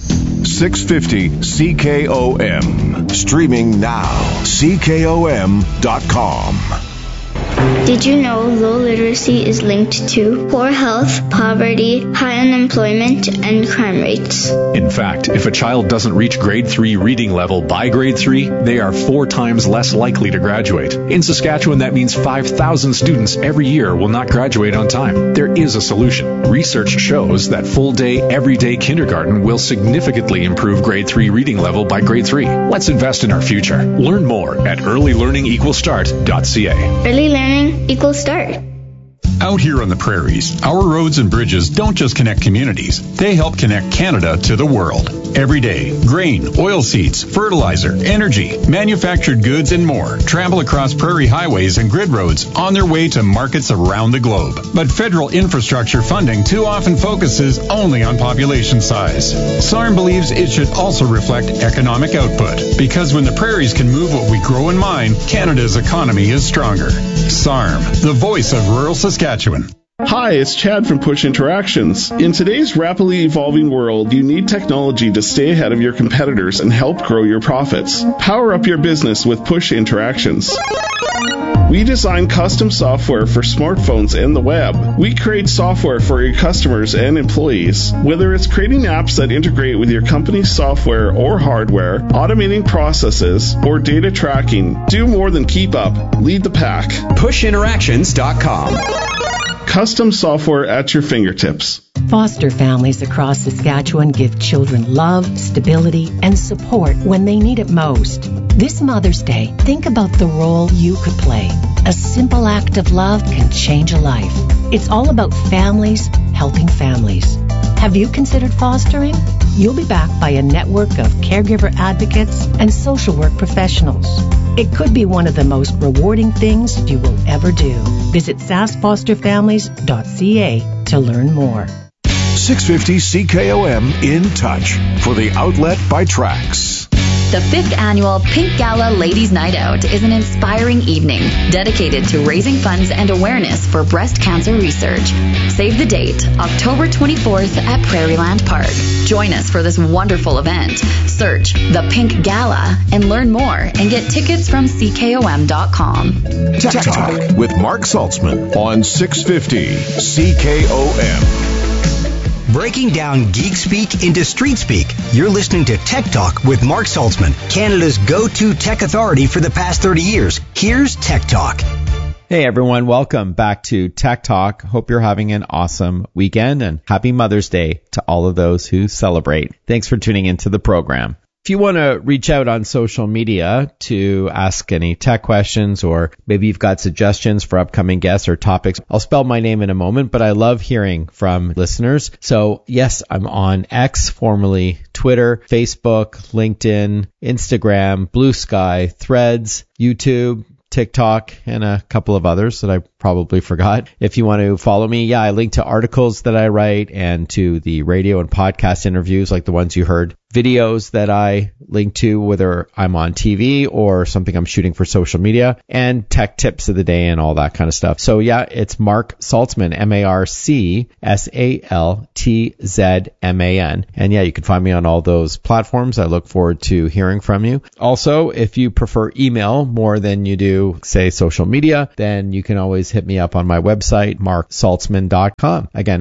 650 CKOM. Streaming now. CKOM.com. Did you know low literacy is linked to poor health, poverty, high unemployment, and crime rates? In fact, if a child doesn't reach grade 3 reading level by grade 3, they are 4 times less likely to graduate. In Saskatchewan, that means 5,000 students every year will not graduate on time. There is a solution. Research shows that full-day, everyday kindergarten will significantly improve grade 3 reading level by grade 3. Let's invest in our future. Learn more at earlylearningequalstart.ca. Early learning equals start. Out here on the prairies, our roads and bridges don't just connect communities, they help connect Canada to the world. Every day, grain, oilseeds, fertilizer, energy, manufactured goods, and more travel across prairie highways and grid roads on their way to markets around the globe. But federal infrastructure funding too often focuses only on population size. SARM believes it should also reflect economic output, because when the prairies can move what we grow and mine, Canada's economy is stronger. SARM, the voice of rural Saskatchewan. Hi, it's Chad from Push Interactions. In today's rapidly evolving world, you need technology to stay ahead of your competitors and help grow your profits. Power up your business with Push Interactions. We design custom software for smartphones and the web. We create software for your customers and employees. Whether it's creating apps that integrate with your company's software or hardware, automating processes, or data tracking, do more than keep up. Lead the pack. PushInteractions.com. Custom software at your fingertips. Foster families across Saskatchewan give children love, stability, and support when they need it most. This Mother's Day, think about the role you could play. A simple act of love can change a life. It's all about families helping families. Have you considered fostering? You'll be backed by a network of caregiver advocates and social work professionals. It could be one of the most rewarding things you will ever do. Visit saskfosterfamilies.ca to learn more. 650 CKOM in touch for the outlet by Trax. The 5th annual Pink Gala Ladies Night Out is an inspiring evening dedicated to raising funds and awareness for breast cancer research. Save the date, October 24th at Prairieland Park. Join us for this wonderful event. Search The Pink Gala and learn more and get tickets from CKOM.com. Tech Talk with Mark Saltzman on 650 CKOM. Breaking down geek speak into street speak. You're listening to Tech Talk with Mark Saltzman, Canada's go-to tech authority for the past 30 years. Here's Tech Talk. Hey everyone, welcome back to Tech Talk. Hope you're having an awesome weekend and happy Mother's Day to all of those who celebrate. Thanks for tuning into the program. If you want to reach out on social media to ask any tech questions, or maybe you've got suggestions for upcoming guests or topics, I'll spell my name in a moment, but I love hearing from listeners. So yes, I'm on X, formerly Twitter, Facebook, LinkedIn, Instagram, Blue Sky, Threads, YouTube, TikTok, and a couple of others that I probably forgot. If you want to follow me, I link to articles that I write and to the radio and podcast interviews like the ones you heard, videos that I link to, whether I'm on TV or something I'm shooting for social media, and tech tips of the day and all that kind of stuff. So it's Mark Saltzman, MarkSaltzman. And you can find me on all those platforms. I look forward to hearing from you. Also, if you prefer email more than you do, say, social media, then you can always hit me up on my website, marksaltzman.com. Again,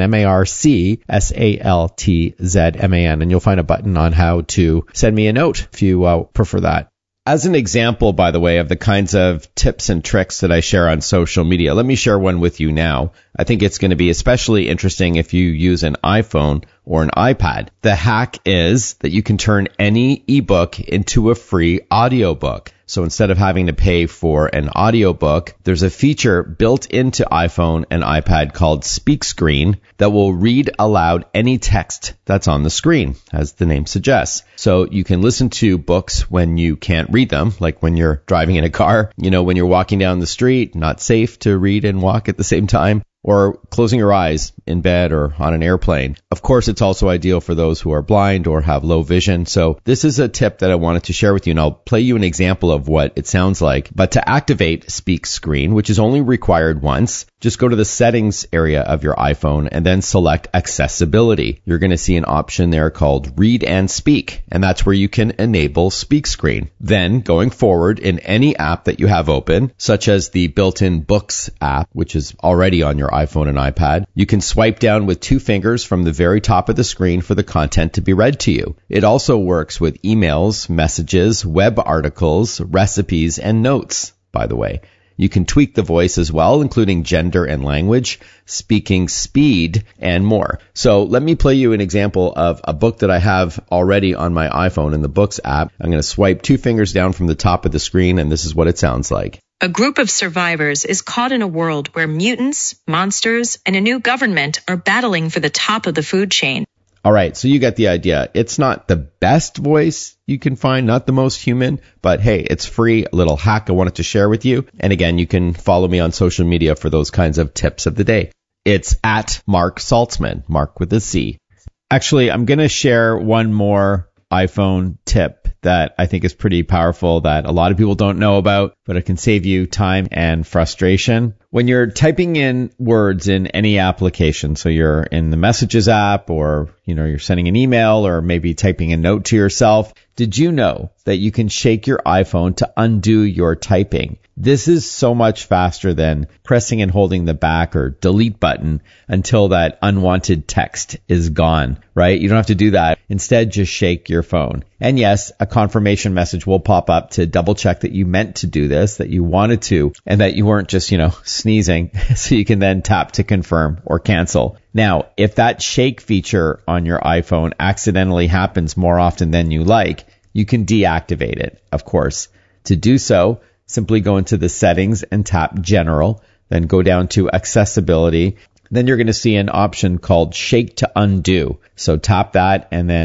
MarkSaltzman. And you'll find a button on how to send me a note if you prefer that. As an example, by the way, of the kinds of tips and tricks that I share on social media, let me share one with you now. I think it's going to be especially interesting if you use an iPhone or an iPad. The hack is that you can turn any ebook into a free audiobook. So instead of having to pay for an audiobook, there's a feature built into iPhone and iPad called Speak Screen that will read aloud any text that's on the screen, as the name suggests. So you can listen to books when you can't read them, like when you're driving in a car, when you're walking down the street, not safe to read and walk at the same time, or closing your eyes in bed or on an airplane. Of course, it's also ideal for those who are blind or have low vision. So this is a tip that I wanted to share with you, and I'll play you an example of what it sounds like. But to activate Speak Screen, which is only required once, just go to the settings area of your iPhone and then select accessibility. You're going to see an option there called Read and Speak, and that's where you can enable Speak Screen. Then going forward, in any app that you have open, such as the built-in Books app, which is already on your iPhone and iPad, you can swipe down with 2 fingers from the very top of the screen for the content to be read to you. It also works with emails, messages, web articles, recipes, and notes, by the way. You can tweak the voice as well, including gender and language, speaking speed, and more. So let me play you an example of a book that I have already on my iPhone in the Books app. I'm going to swipe 2 fingers down from the top of the screen, and this is what it sounds like. A group of survivors is caught in a world where mutants, monsters, and a new government are battling for the top of the food chain. All right, so you get the idea. It's not the best voice you can find, not the most human, but hey, it's free, a little hack I wanted to share with you. And again, you can follow me on social media for those kinds of tips of the day. It's at Mark Saltzman, Mark with a C. Actually, I'm going to share one more iPhone tip that I think is pretty powerful that a lot of people don't know about, but it can save you time and frustration. When you're typing in words in any application, so you're in the Messages app, or you're sending an email, or maybe typing a note to yourself, did you know that you can shake your iPhone to undo your typing? This is so much faster than pressing and holding the back or delete button until that unwanted text is gone, right? You don't have to do that. Instead, just shake your phone. And yes, a confirmation message will pop up to double check that you meant to do this, that you wanted to, and that you weren't just, sneezing. So you can then tap to confirm or cancel. Now, if that shake feature on your iPhone accidentally happens more often than you like, you can deactivate it, of course. To do so, simply go into the settings and tap General, then go down to Accessibility. Then you're going to see an option called Shake to Undo. So tap that and then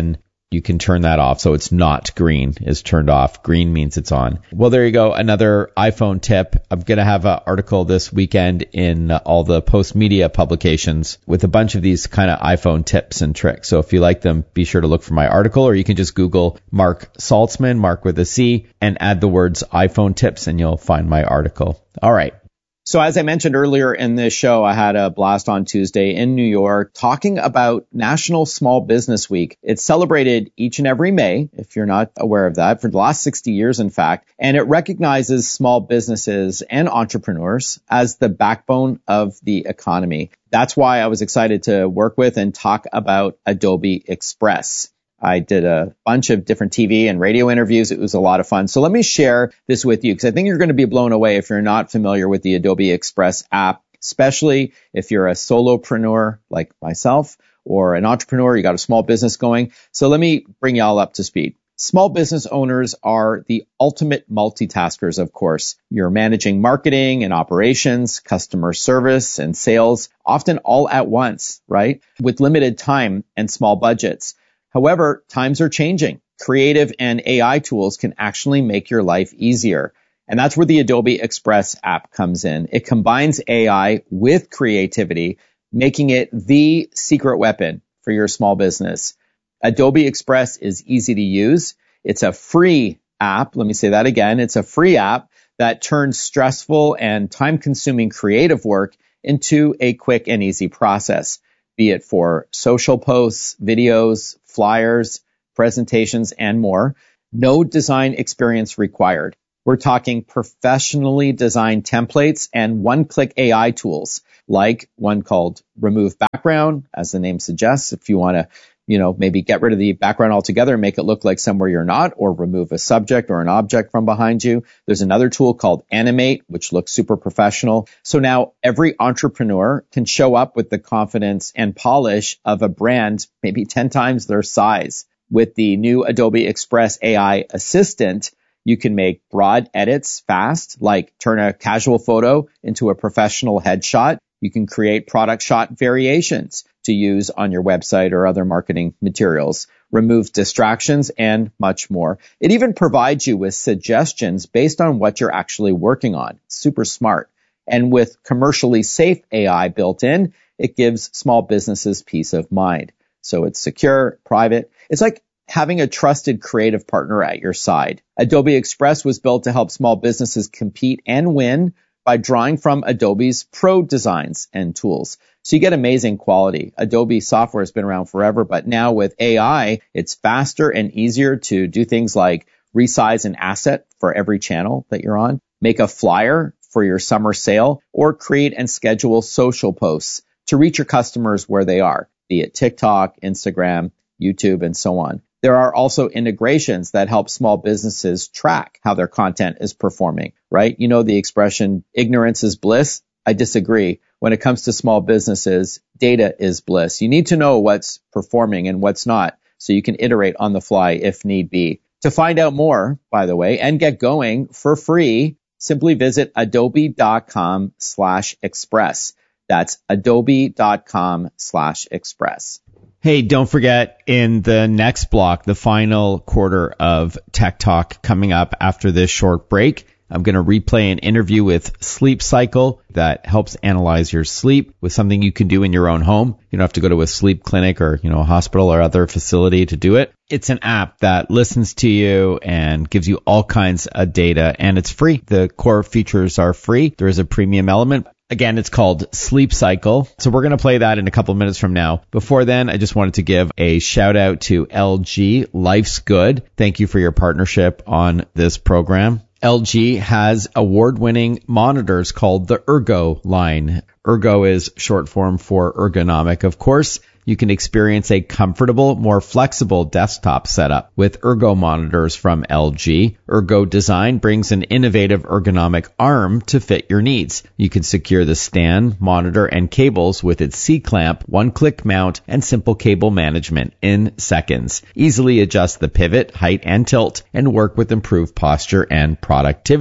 you can turn that off. So it's not green is turned off. Green means it's on. Well, there you go. Another iPhone tip. I'm going to have an article this weekend in all the Post Media publications with a bunch of these kind of iPhone tips and tricks. So if you like them, be sure to look for my article, or you can just Google Mark Saltzman, Mark with a C, and add the words iPhone tips and you'll find my article. All right. So as I mentioned earlier in this show, I had a blast on Tuesday in New York talking about National Small Business Week. It's celebrated each and every May, if you're not aware of that, for the last 60 years, in fact, and it recognizes small businesses and entrepreneurs as the backbone of the economy. That's why I was excited to work with and talk about Adobe Express. I did a bunch of different TV and radio interviews. It was a lot of fun. So let me share this with you because I think you're going to be blown away if you're not familiar with the Adobe Express app, especially if you're a solopreneur like myself or an entrepreneur, you got a small business going. So let me bring you all up to speed. Small business owners are the ultimate multitaskers, of course. You're managing marketing and operations, customer service and sales, often all at once, right? With limited time and small budgets. However, times are changing. Creative and AI tools can actually make your life easier. And that's where the Adobe Express app comes in. It combines AI with creativity, making it the secret weapon for your small business. Adobe Express is easy to use. It's a free app. Let me say that again. It's a free app that turns stressful and time-consuming creative work into a quick and easy process, be it for social posts, videos, flyers, presentations, and more. No design experience required. We're talking professionally designed templates and one-click AI tools, like one called Remove Background, as the name suggests, if you want to, maybe get rid of the background altogether and make it look like somewhere you're not, or remove a subject or an object from behind you. There's another tool called Animate, which looks super professional. So now every entrepreneur can show up with the confidence and polish of a brand, maybe 10 times their size. With the new Adobe Express AI Assistant, you can make broad edits fast, like turn a casual photo into a professional headshot. You can create product shot variations to use on your website or other marketing materials, remove distractions, and much more. It even provides you with suggestions based on what you're actually working on. Super smart. And with commercially safe AI built in, it gives small businesses peace of mind. So it's secure, private. It's like having a trusted creative partner at your side. Adobe Express was built to help small businesses compete and win by drawing from Adobe's pro designs and tools. So you get amazing quality. Adobe software has been around forever, but now with AI, it's faster and easier to do things like resize an asset for every channel that you're on, make a flyer for your summer sale, or create and schedule social posts to reach your customers where they are, be it TikTok, Instagram, YouTube, and so on. There are also integrations that help small businesses track how their content is performing, right? You know the expression, ignorance is bliss? I disagree. When it comes to small businesses, data is bliss. You need to know what's performing and what's not so you can iterate on the fly if need be. To find out more, by the way, and get going for free, simply visit adobe.com/express. That's adobe.com/express. Hey, don't forget, in the next block, the final quarter of Tech Talk coming up after this short break, I'm going to replay an interview with Sleep Cycle that helps analyze your sleep with something you can do in your own home. You don't have to go to a sleep clinic or, a hospital or other facility to do it. It's an app that listens to you and gives you all kinds of data, and it's free. The core features are free. There is a premium element. Again, it's called Sleep Cycle. So we're going to play that in a couple of minutes from now. Before then, I just wanted to give a shout out to LG Life's Good. Thank you for your partnership on this program. LG has award-winning monitors called the Ergo line. Ergo is short form for ergonomic, of course. You can experience a comfortable, more flexible desktop setup with Ergo monitors from LG. Ergo Design brings an innovative ergonomic arm to fit your needs. You can secure the stand, monitor, and cables with its C-clamp, one-click mount, and simple cable management in seconds. Easily adjust the pivot, height, and tilt, and work with improved posture and productivity.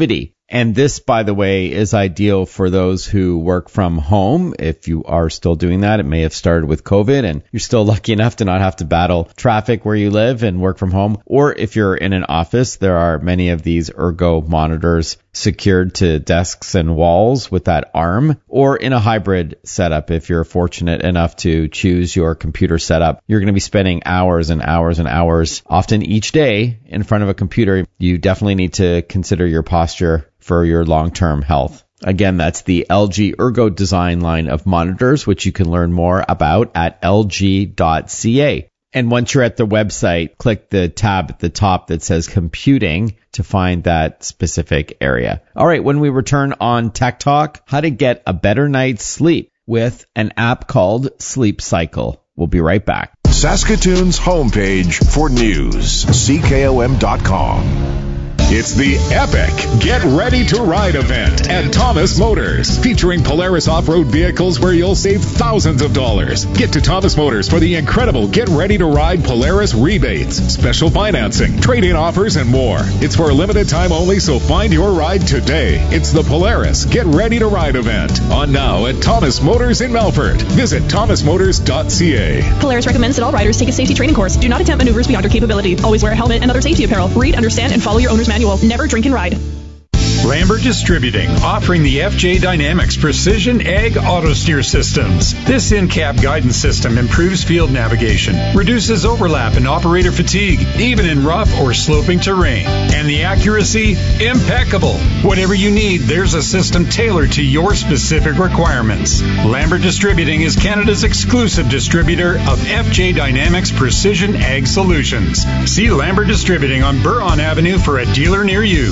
And this, by the way, is ideal for those who work from home. If you are still doing that, it may have started with COVID and you're still lucky enough to not have to battle traffic where you live and work from home. Or if you're in an office, there are many of these ergo monitors secured to desks and walls with that arm, or in a hybrid setup. If you're fortunate enough to choose your computer setup, you're going to be spending hours and hours and hours, often each day, in front of a computer. You definitely need to consider your posture for your long-term health. Again, that's the LG Ergo Design line of monitors, which you can learn more about at lg.ca. And once you're at the website, click the tab at the top that says computing to find that specific area. All right, when we return on Tech Talk, how to get a better night's sleep with an app called Sleep Cycle. We'll be right back. Saskatoon's homepage for news, CKOM.com. It's the epic Get Ready to Ride event at Thomas Motors, featuring Polaris off-road vehicles where you'll save thousands of dollars. Get to Thomas Motors for the incredible Get Ready to Ride Polaris rebates, special financing, trade-in offers, and more. It's for a limited time only, so find your ride today. It's the Polaris Get Ready to Ride event, on now at Thomas Motors in Melfort. Visit thomasmotors.ca. Polaris recommends that all riders take a safety training course. Do not attempt maneuvers beyond your capability. Always wear a helmet and other safety apparel. Read, understand, and follow your owner's manual. Never drink and ride. Lambert Distributing, offering the FJ Dynamics Precision Ag Auto Steer Systems. This in-cab guidance system improves field navigation, reduces overlap and operator fatigue, even in rough or sloping terrain. And the accuracy, impeccable. Whatever you need, there's a system tailored to your specific requirements. Lambert Distributing is Canada's exclusive distributor of FJ Dynamics Precision Ag Solutions. See Lambert Distributing on Buron Avenue for a dealer near you.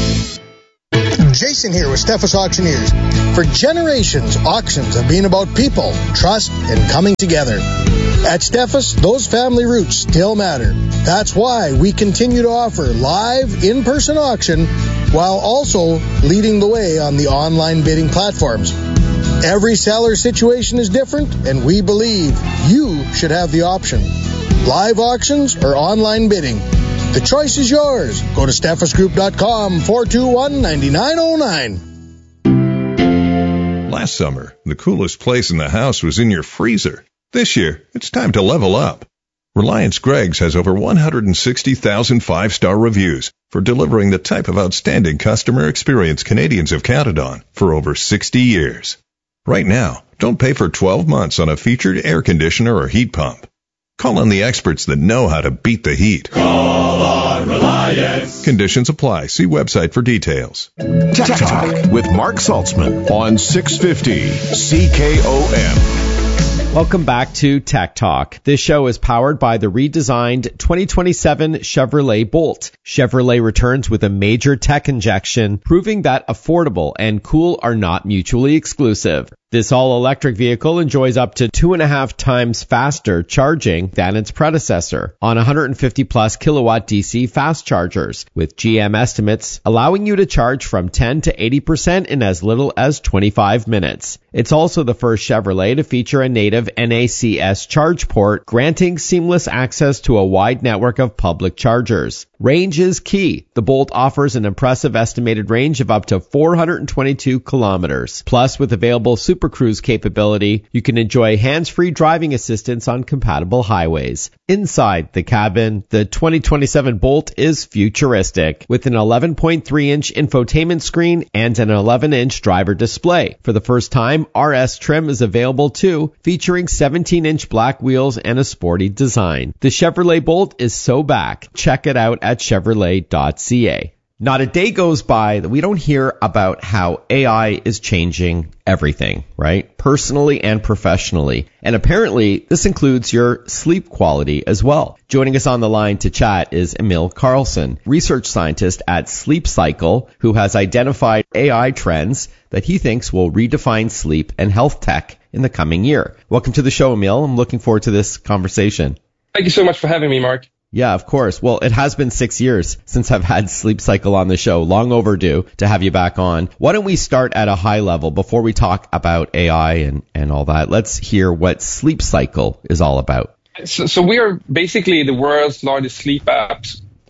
Jason here with Steffes Auctioneers. For generations, auctions have been about people, trust, and coming together. At Steffes, those family roots still matter. That's why we continue to offer live, in-person auction while also leading the way on the online bidding platforms. Every seller situation is different, and we believe you should have the option. Live auctions or online bidding. The choice is yours. Go to steffesgroup.com, 421-9909. Last summer, the coolest place in the house was in your freezer. This year, it's time to level up. Reliance Greggs has over 160,000 five-star reviews for delivering the type of outstanding customer experience Canadians have counted on for over 60 years. Right now, don't pay for 12 months on a featured air conditioner or heat pump. Call on the experts that know how to beat the heat. Call on Reliance. Conditions apply. See website for details. Tech Talk with Mark Saltzman on 650 CKOM. Welcome back to Tech Talk. This show is powered by the redesigned 2027 Chevrolet Bolt. Chevrolet returns with a major tech injection, proving that affordable and cool are not mutually exclusive. This all-electric vehicle enjoys up to 2.5 times faster charging than its predecessor on 150-plus kilowatt DC fast chargers, with GM estimates allowing you to charge from 10 to 80% in as little as 25 minutes. It's also the first Chevrolet to feature a native NACS charge port, granting seamless access to a wide network of public chargers. Range is key. The Bolt offers an impressive estimated range of up to 422 kilometers. Plus, with available Super Cruise capability, you can enjoy hands-free driving assistance on compatible highways. Inside the cabin, the 2027 Bolt is futuristic, with an 11.3-inch infotainment screen and an 11-inch driver display. For the first time, RS trim is available too, featuring 17-inch black wheels and a sporty design. The Chevrolet Bolt is so back. Check it out at Chevrolet.ca. Not a day goes by that we don't hear about how AI is changing everything, right? Personally and professionally. And apparently, this includes your sleep quality as well. Joining us on the line to chat is Emil Carlson, research scientist at Sleep Cycle, who has identified AI trends that he thinks will redefine sleep and health tech in the coming year. Welcome to the show, Emil. I'm looking forward to this conversation. Thank you so much for having me, Mark. Yeah, of course. Well, it has been 6 years since I've had Sleep Cycle on the show. Long overdue to have you back on. Why don't we start at a high level before we talk about AI and all that? Let's hear what Sleep Cycle is all about. So we are basically the world's largest sleep app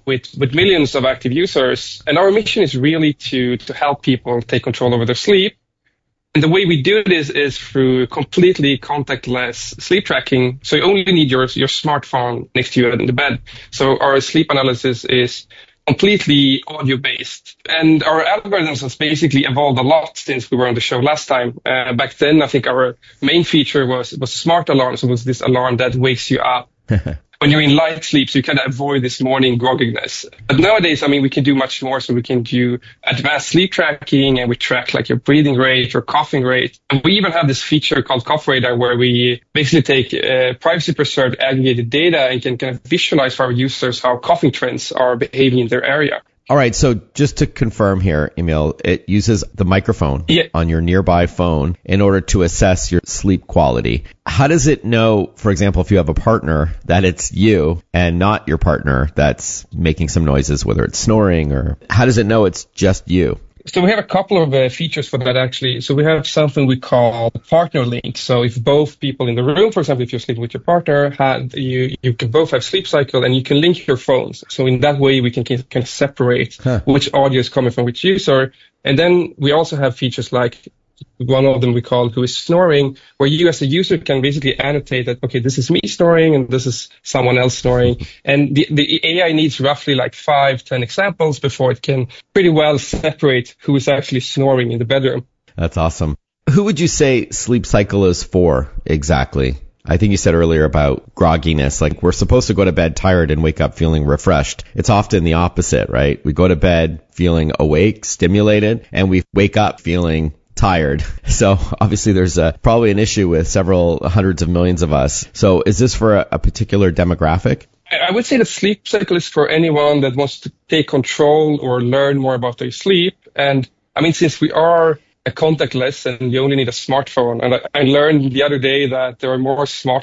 with millions of active users. And our mission is really to help people take control over their sleep. And the way we do this is through completely contactless sleep tracking. So you only need your smartphone next to you in the bed. So our sleep analysis is completely audio-based. And our algorithms has basically evolved a lot since we were on the show last time. Back then, I think our main feature was smart alarms. It was this alarm that wakes you up when you're in light sleep, so you kind of avoid this morning grogginess. But nowadays, I mean, we can do much more. So we can do advanced sleep tracking, and we track like your breathing rate or coughing rate. And we even have this feature called Cough Radar, where we basically take privacy-preserved aggregated data and can kind of visualize for our users how coughing trends are behaving in their area. All right, so just to confirm here, Emil, it uses the microphone on your nearby phone in order to assess your sleep quality. How does it know, for example, if you have a partner, that it's you and not your partner that's making some noises, whether it's snoring, or how does it know it's just you? So we have a couple of features for that, actually. So we have something we call partner link. So if both people in the room, for example, if you're sleeping with your partner, you can both have sleep cycle, and you can link your phones. So in that way, we can kind of separate which audio is coming from which user. And then we also have features like one of them we call Who is Snoring, where you as a user can basically annotate that, okay, this is me snoring and this is someone else snoring. And the AI needs roughly like 5-10 examples before it can pretty well separate who is actually snoring in the bedroom. That's awesome. Who would you say sleep cycle is for exactly? I think you said earlier about grogginess, like we're supposed to go to bed tired and wake up feeling refreshed. It's often the opposite, right? We go to bed feeling awake, stimulated, and we wake up feeling tired. So obviously there's probably an issue with several hundreds of millions of us. So is this for a particular demographic? I would say the sleep cycle is for anyone that wants to take control or learn more about their sleep. And I mean, since we are contactless and you only need a smartphone, and I learned the other day that there are more smartphones